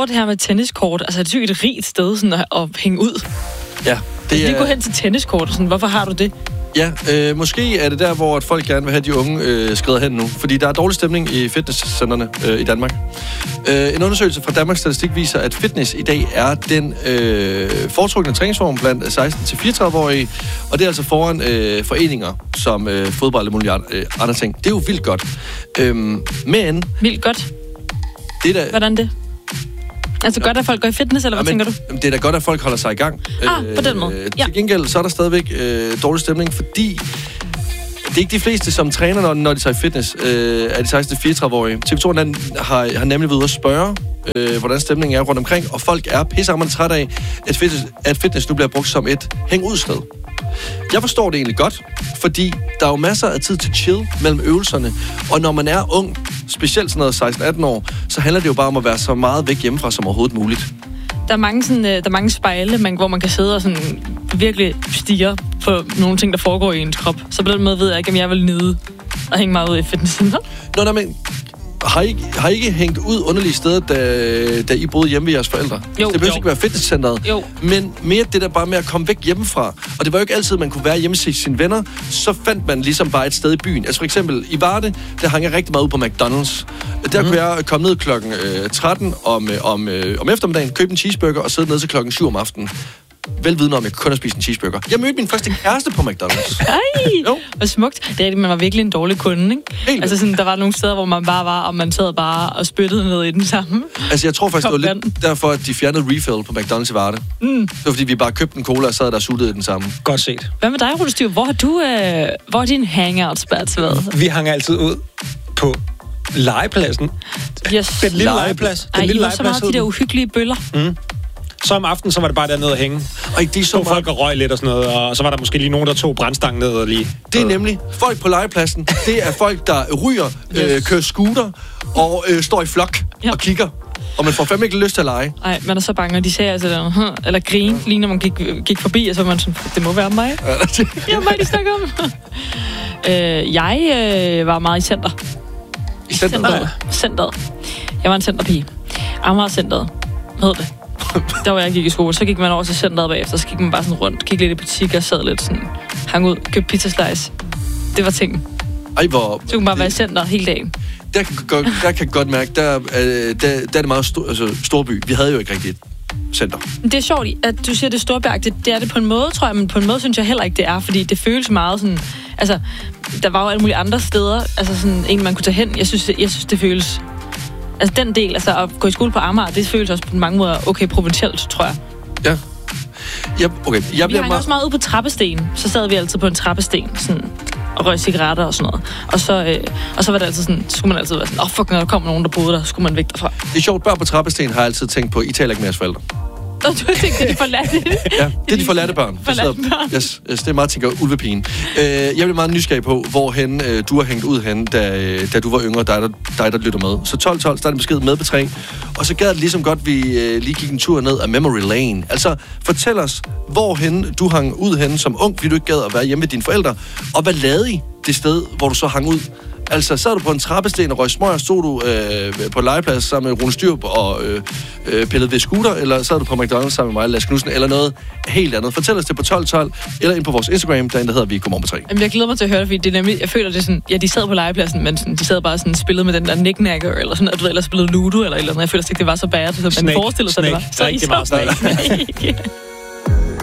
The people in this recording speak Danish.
over det her med tenniskort. Altså, det er jo et rigt sted sådan, at hænge ud. Ja, det er... Lige gå hen til tenniskort. Sådan, hvorfor har du det? Ja, måske er det der, hvor at folk gerne vil have de unge skrider hen nu. Fordi der er dårlig stemning i fitnesscentrene i Danmark. En undersøgelse fra Danmarks Statistik viser, at fitness i dag er den foretrukne træningsform blandt 16-34-årige. Og det er altså foran foreninger som fodbold og mulige andre ting. Det er jo vildt godt. Men... Vildt godt? Det der... Hvordan det? Altså godt, at folk går i fitness, eller hvad tænker du? Det er da godt, at folk holder sig i gang. På den måde. Ja. Til gengæld, så er der stadigvæk dårlig stemning, fordi det er ikke de fleste, som træner, når de tager i fitness, af de 16-34-årige. TV2 har nemlig ved at spørge, hvordan stemningen er rundt omkring, og folk er pissehammerende træt af, at fitness nu bliver brugt som et hængudsted. Jeg forstår det egentlig godt, fordi der er jo masser af tid til chill mellem øvelserne, og når man er ung, specielt sådan noget 16-18 år, så handler det jo bare om at være så meget væk hjemmefra som overhovedet muligt. Der er mange spejle, hvor man kan sidde og sådan virkelig stirre på nogle ting, der foregår i ens krop. Så på den måde ved jeg ikke, om jeg vil nyde at hænge meget ud i fitnesscenter. Men har I ikke hængt ud underlige steder, da I boede hjemme ved jeres forældre? Jo. Det behøver ikke være fitnesscenteret. Jo. Men mere det der bare med at komme væk hjemmefra. Og det var jo ikke altid, man kunne være hjemme til sine venner. Så fandt man ligesom bare et sted i byen. Altså for eksempel i Varde, der hang jeg rigtig meget ud på McDonald's. Der kunne jeg komme ned klokken 13 om eftermiddagen, købe en cheeseburger og sidde ned til klokken 7 om aftenen. Velvidende om, jeg kun har spist en cheeseburger. Jeg mødte min første kæreste på McDonald's. Ej, hvor smukt. Det er rigtigt, man var virkelig en dårlig kunde, ikke? Helt altså sådan, der var nogle steder, hvor man bare var, og man sad bare og spyttede ned i den samme. Altså jeg tror faktisk, det var lidt derfor, at de fjernede refill på McDonald's i Varde. Det var fordi, vi bare købte en cola og sad der og suttede i den samme. Godt set. Hvad med dig, Rune Stiv? Hvor er din hangout-spots været? Vi hang altid ud på legepladsen. Yes. Den lille legeplads. Ej, I var så meget de der uhyggelige bøller. Så om aftenen, så var det bare dernede at hænge. Og de så folk og røg lidt og sådan noget, og så var der måske lige nogen, der tog brandstangen ned og lige... Det er nemlig folk på legepladsen. Det er folk, der ryger, kører scooter og står i flok og kigger. Og man får fandme ikke lyst til at lege. Nej, man er så bange, og de sagde altså, eller grine, lige når man gik forbi, og så var man sådan, det må være mig. Det er mig, de snakker om. Jeg var meget i center. I centeret? Centeret. Jeg var en centerpige. Amager-centeret hed det. Der var jeg gik i skole, så gik man over til centeret bagefter, så gik man bare sådan rundt, gik lidt i butikker, sad lidt sådan, hang ud, købte pizza slice. Det var tingen. Ej, hvor... Så kunne man bare være i center hele dagen. Der kan jeg godt mærke, der er det meget storby. Vi havde jo ikke rigtig et center. Det er sjovt, at du siger, det er storbyagtigt. Det er det på en måde, tror jeg, men på en måde synes jeg heller ikke, det er, fordi det føles meget sådan... Altså, der var jo alle mulige andre steder, altså sådan en, man kunne tage hen. Jeg synes, det føles... Altså den del, altså at gå i skole på Amager, det føles også på mange måder okay provincielt, tror jeg. Ja. Okay. Vi hang også meget ude på trappesten. Så sad vi altid på en trappesten, sådan, og røg cigaretter og sådan noget. Og så var det altid sådan, så skulle man altid være sådan, fuck, når der kommer nogen, der boede der, så skulle man væk derfra. Det er sjovt, børn på trappesten har jeg altid tænkt på, I taler ikke med jeres forældre. Du har tænkt, det er de forladte? Ja, det er de forladte børn. Yes, det er meget, tænker ulvepigen. Jeg bliver meget nysgerrig på, hvorhen du har hængt ud hen, da du var yngre, dig der lytter med. Så 12-12, start en besked med på 3. Og så gad det ligesom godt, vi lige gik en tur ned af Memory Lane. Altså, fortæl os, hvorhen du hang ud hen som ung, fordi du ikke gad at være hjemme med dine forældre. Og hvad lavede I det sted, hvor du så hang ud? Altså, sad du på en trappesten og røg smøger, stod du på legeplads sammen med Rune Styrp og pillede ved scooter, eller sad du på McDonald's sammen med mig, Lars Knudsen, eller noget helt andet? Fortæl os det på 1212, eller ind på vores Instagram, der hedder vi Godmorgen på 3. Jamen, jeg glæder mig til at høre det, fordi det er nemlig, jeg føler, det er sådan, ja, de sad på legepladsen, men sådan, de sad bare sådan spillede med den der knick-knacker, eller sådan, eller spillede Ludo, eller et eller andet. Jeg føler ikke, det var så bad, så man forestillede sig, det var. Så rigtig meget snake.